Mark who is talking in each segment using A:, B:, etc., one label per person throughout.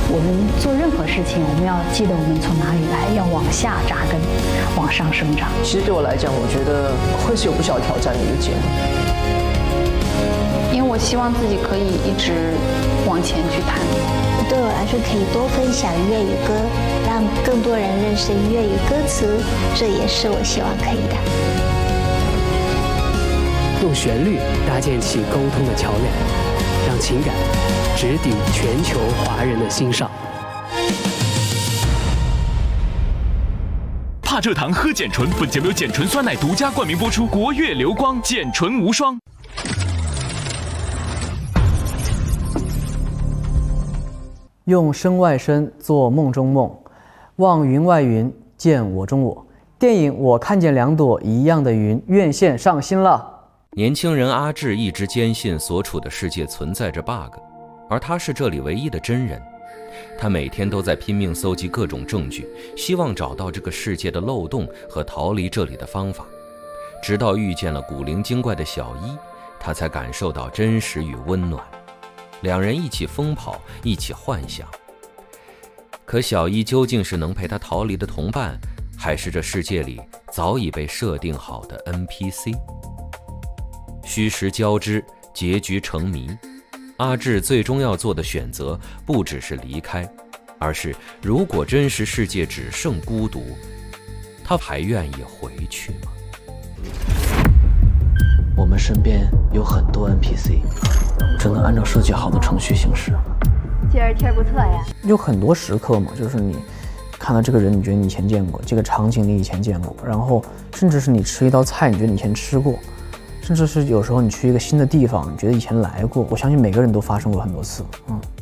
A: 我们做任何事情，我们要记得我们从哪里来，要往下扎根，往上生长。
B: 其实对我来讲，我觉得会是有不小挑战的一个节目，
C: 因为我希望自己可以一直往前去谈。
D: 对我来说，可以多分享粤语歌，让更多人认识粤语歌词，这也是我希望可以的。
E: 用旋律搭建起沟通的桥梁，让情感直抵全球华人的心上。
F: 怕蔗糖喝碱醇，本节目由碱醇酸奶独家冠名播出，国粤流光碱醇无双。
G: 用身外身做梦中梦，望云外云，见我中我。电影《我看见两朵一样的云》院线上新了。
H: 年轻人阿志一直坚信所处的世界存在着 bug， 而他是这里唯一的真人。他每天都在拼命搜集各种证据，希望找到这个世界的漏洞和逃离这里的方法。直到遇见了古灵精怪的小一，他才感受到真实与温暖。两人一起疯跑，一起幻想。可小一究竟是能陪他逃离的同伴，还是这世界里早已被设定好的 NPC？ 虚实交织，结局成谜。阿志最终要做的选择不只是离开，而是如果真实世界只剩孤独，他还愿意回去吗？
I: 我们身边有很多 NPC， 只能按照设计好的程序行事。
D: 今儿天不错呀。
G: 有很多时刻嘛，就是你看到这个人，你觉得你以前见过；这个场景你以前见过，然后甚至是你吃一道菜，你觉得你以前吃过，甚至是有时候你去一个新的地方，你觉得以前来过。我相信每个人都发生过很多次。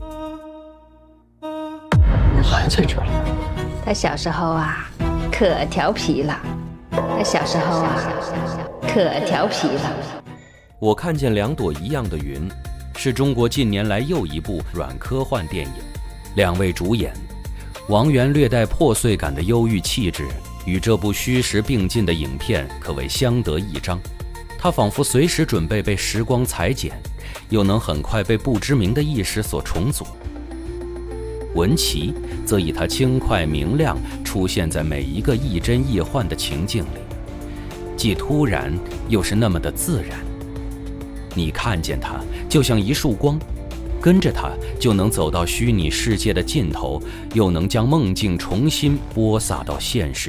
I: 还在这里。
J: 他小时候啊，可调皮了。他小时候啊，可调皮了。
H: 我看见两朵一样的云，是中国近年来又一部软科幻电影。两位主演，王源略带破碎感的忧郁气质，与这部虚实并进的影片可谓相得益彰。他仿佛随时准备被时光裁剪，又能很快被不知名的意识所重组。文琪则以他轻快明亮出现在每一个亦真亦幻的情境里，既突然又是那么的自然。你看见他就像一束光，跟着他就能走到虚拟世界的尽头，又能将梦境重新播撒到现实